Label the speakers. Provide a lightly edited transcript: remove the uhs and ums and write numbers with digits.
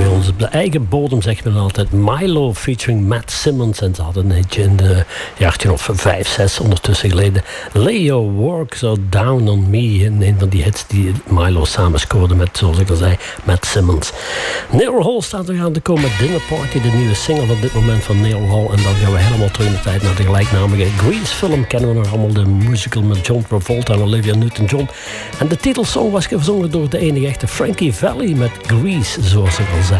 Speaker 1: bij ons op de eigen bodem, zegt men altijd. Milo featuring Matt Simmons. En ze hadden een hitje in de jaartje of 5, 6 ondertussen geleden. Lay Your Work So Down On Me. Een van die hits die Milo samen scoorde met, zoals ik al zei, Matt Simmons. Neil Hall staat er aan te komen met Dinner Party. De nieuwe single van dit moment van Neil Hall. En dan gaan we helemaal terug in de tijd naar de gelijknamige Grease film. Kennen we nog allemaal de musical met John Travolta en Olivia Newton-John. En de titelsong was gezongen door de enige echte Frankie Valli met Grease, zoals ik al zei.